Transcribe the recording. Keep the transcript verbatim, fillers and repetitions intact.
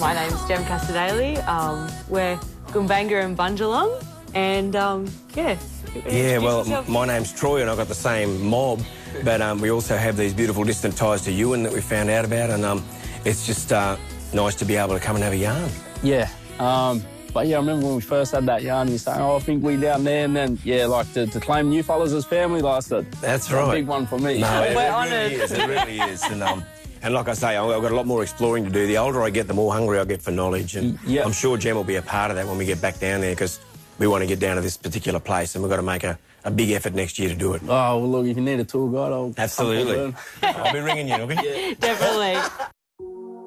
My name's Jem Casadale. Um, we're Goombanga and Bundjalung, and um, yeah. Yeah, well, my name's Troy, and I've got the same mob, but um, we also have these beautiful distant ties to Ewan that we found out about, and um, it's just uh, nice to be able to come and have a yarn. Yeah, um, but yeah, I remember when we first had that yarn, you saying, "Oh, I think we down there," and then yeah, like to, to claim new fellas as family, like that. That's that's right. a big one for me. No, it, We're it honoured. really is. It really is, and um, and like I say, I've got a lot more exploring to do. The older I get, the more hungry I get for knowledge, and Yep. I'm sure Jem will be a part of that when we get back down there, because we want to get down to this particular place, and we've got to make a, a big effort next year to do it. Oh, well, look, if you need a tour guide, I'll... Absolutely. I'll I'll be ringing you, okay? Definitely.